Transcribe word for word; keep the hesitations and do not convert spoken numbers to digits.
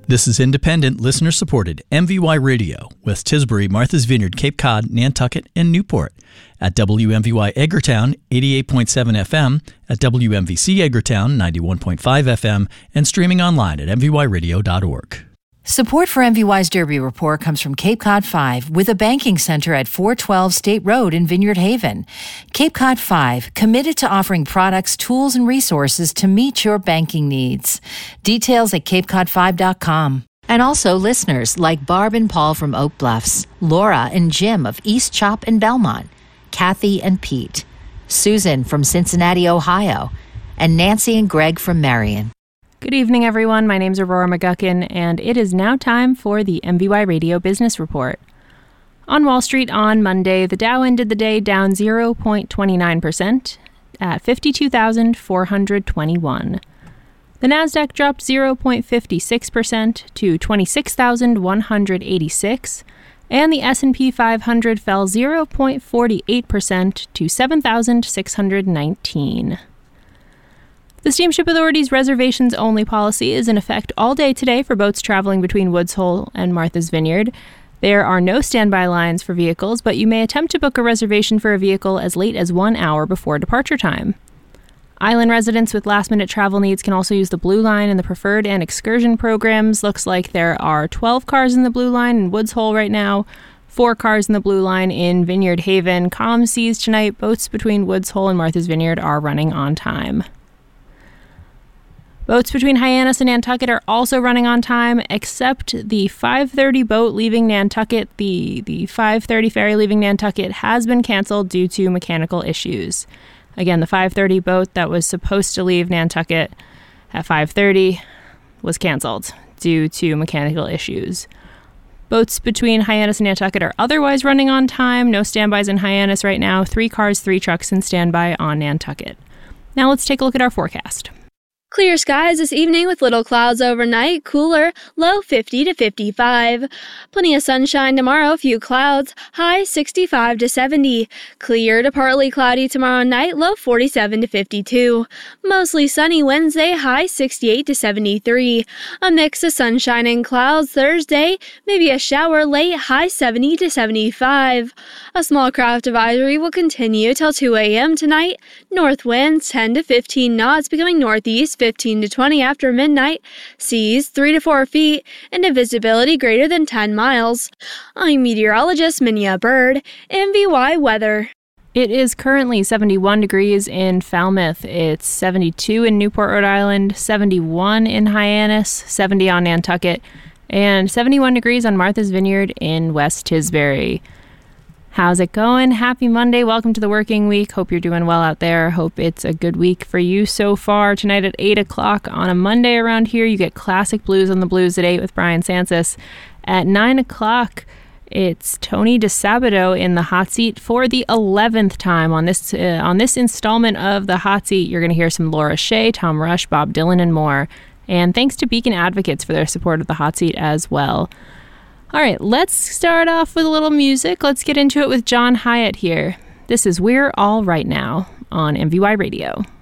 This is independent, listener-supported M V Y Radio, West Tisbury, Martha's Vineyard, Cape Cod, Nantucket, and Newport. At W M V Y Edgartown, eighty-eight point seven F M, at W M V C Edgartown, ninety-one point five F M, and streaming online at m v y radio dot org. Support for M V Y's Derby Report comes from Cape Cod five, with a banking center at four twelve State Road in Vineyard Haven. Cape Cod five, committed to offering products, tools, and resources to meet your banking needs. Details at cape cod five dot com. And also listeners like Barb and Paul from Oak Bluffs, Laura and Jim of East Chop and Belmont, Kathy and Pete, Susan from Cincinnati, Ohio, and Nancy and Greg from Marion. Good evening, everyone. My name's Aurora McGuckin, and it is now time for the M V Y Radio Business Report. On Wall Street on Monday, the Dow ended the day down zero point two nine percent at fifty-two thousand four hundred twenty-one. The Nasdaq dropped zero point five six percent to twenty-six thousand one hundred eighty-six, and the S and P five hundred fell zero point four eight percent to seven thousand six hundred nineteen. The Steamship Authority's reservations-only policy is in effect all day today for boats traveling between Woods Hole and Martha's Vineyard. There are no standby lines for vehicles, but you may attempt to book a reservation for a vehicle as late as one hour before departure time. Island residents with last-minute travel needs can also use the Blue Line in the Preferred and Excursion programs. Looks like there are twelve cars in the Blue Line in Woods Hole right now, four cars in the Blue Line in Vineyard Haven. Calm seas tonight. Boats between Woods Hole and Martha's Vineyard are running on time. Boats between Hyannis and Nantucket are also running on time, except the five thirty boat leaving Nantucket. The, the five thirty ferry leaving Nantucket has been canceled due to mechanical issues. Again, the five thirty boat that was supposed to leave Nantucket at five thirty was canceled due to mechanical issues. Boats between Hyannis and Nantucket are otherwise running on time. No standbys in Hyannis right now. Three cars, three trucks in standby on Nantucket. Now let's take a look at our forecast. Clear skies this evening with little clouds overnight, cooler, low fifty to fifty-five. Plenty of sunshine tomorrow, few clouds, high sixty-five to seventy. Clear to partly cloudy tomorrow night, low forty-seven to fifty-two. Mostly sunny Wednesday, high sixty-eight to seventy-three. A mix of sunshine and clouds Thursday, maybe a shower late, high seventy to seventy-five. A small craft advisory will continue till two a.m. tonight. North winds ten to fifteen knots, becoming northeast fifteen to twenty after midnight, seas three to four feet, and a visibility greater than ten miles. I'm meteorologist Minya Bird, M V Y Weather. It is currently seventy-one degrees in Falmouth. It's seventy-two in Newport, Rhode Island, seventy-one in Hyannis, seventy on Nantucket, and seventy-one degrees on Martha's Vineyard in West Tisbury. How's it going? Happy Monday. Welcome to the working week. Hope you're doing well out there. Hope it's a good week for you so far. Tonight at eight o'clock on a Monday around here, you get Classic Blues on the Blues at eight with Brian Sansis. At nine o'clock, it's Tony DeSabato in the hot seat for the eleventh time. On this uh, on this installment of the hot seat, you're going to hear some Laura Shea, Tom Rush, Bob Dylan, and more. And thanks to Beacon Advocates for their support of the hot seat as well. All right, let's start off with a little music. Let's get into it with John Hyatt here. This is We're All Right Now on M V Y Radio.